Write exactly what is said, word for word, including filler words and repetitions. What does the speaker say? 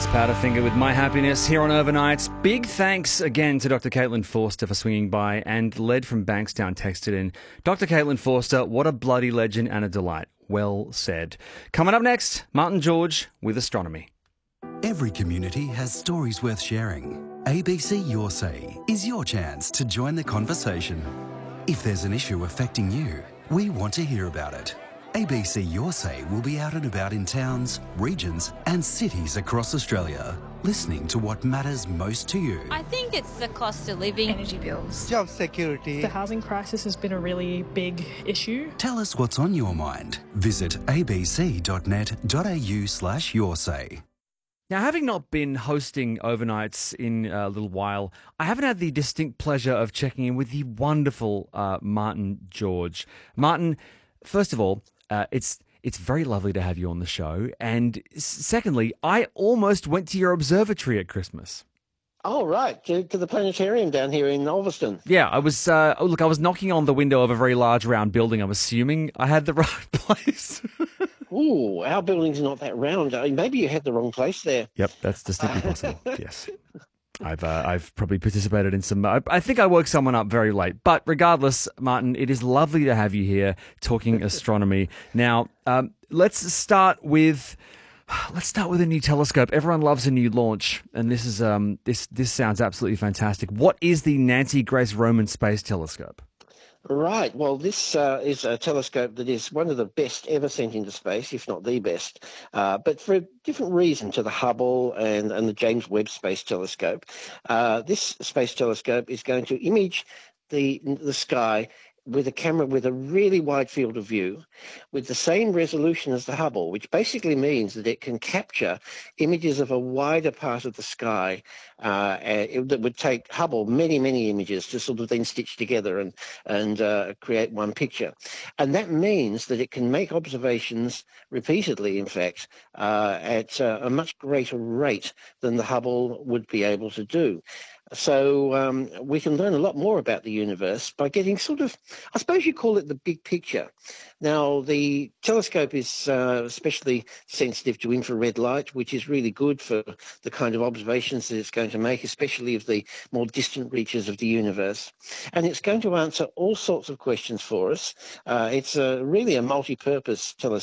That's Powderfinger with My Happiness here on Overnights. Big thanks again to Doctor Caitlin Forster for swinging by, and Led from Bankstown texted in. Doctor Caitlin Forster, what a bloody legend and a delight. Well said. Coming up next, Martin George with Astronomy. Every community has stories worth sharing. A B C Your Say is your chance to join the conversation. If there's an issue affecting you, we want to hear about it. A B C Your Say will be out and about in towns, regions and cities across Australia, listening to what matters most to you. I think it's the cost of living. Energy bills. Job security. The housing crisis has been a really big issue. Tell us what's on your mind. Visit abc.net.au slash your say. Now, having not been hosting overnights in a little while, I haven't had the distinct pleasure of checking in with the wonderful uh, Martin George. Martin, first of all, uh, it's it's very lovely to have you on the show. And secondly, I almost went to your observatory at Christmas. Oh, right, to, to the planetarium down here in Ulverston. Yeah, I was, uh, oh, look, I was knocking on the window of a very large round building. I'm assuming I had the right place. Ooh, our building's not that round. I mean, maybe you had the wrong place there. Yep, that's distinctly possible, yes. I've uh, I've probably participated in some... I, I think I woke someone up very late. But regardless, Martin, it is lovely to have you here talking astronomy. Now, um, let's start with... Let's start with a new telescope. Everyone loves a new launch, and this is um this this sounds absolutely fantastic. What is the Nancy Grace Roman Space Telescope? Right. Well, this uh, is a telescope that is one of the best ever sent into space, if not the best, uh, but for a different reason to the Hubble and, and the James Webb Space Telescope. Uh, this space telescope is going to image the the sky with a camera with a really wide field of view with the same resolution as the Hubble, which basically means that it can capture images of a wider part of the sky uh, it, that would take Hubble many, many images to sort of then stitch together and, and uh, create one picture. And that means that it can make observations repeatedly, in fact, uh, at uh, a much greater rate than the Hubble would be able to do. So um, we can learn a lot more about the universe by getting sort of, I suppose you call it the big picture. Now, the telescope is uh, especially sensitive to infrared light, which is really good for the kind of observations that it's going to make, especially of the more distant reaches of the universe. And it's going to answer all sorts of questions for us. Uh, it's a, really a multi-purpose telescope.